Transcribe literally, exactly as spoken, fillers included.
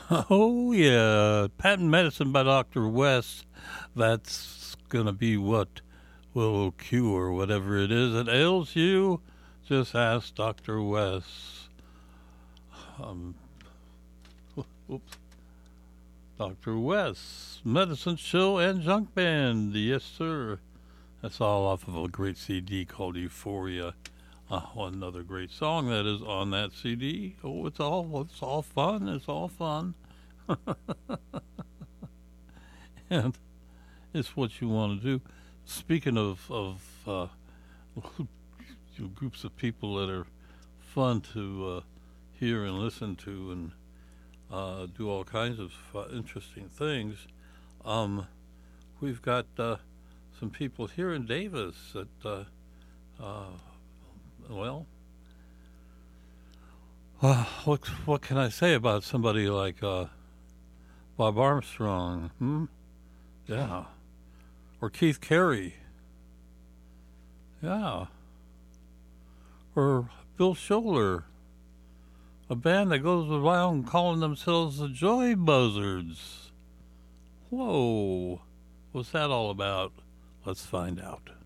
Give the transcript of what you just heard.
Oh, yeah. Patent medicine by Doctor West. That's going to be what will cure whatever it is that ails you. Just ask Doctor West. Um, oops. Doctor West. Medicine Show and Junk Band. Yes, sir. That's all off of a great C D called Euphoria. Uh, another great song that is on that C D. Oh, it's all it's all fun. It's all fun, and it's what you want to do. Speaking of of uh, groups of people that are fun to uh, hear and listen to, and uh, do all kinds of uh, interesting things. Um, we've got uh, some people here in Davis that. Uh, uh, Well, uh, what what can I say about somebody like uh, Bob Armstrong? Hmm? Yeah, or Keith Carey. Yeah, or Bill Scholler, a band that goes around calling themselves the Joy Buzzards. Whoa, what's that all about? Let's find out.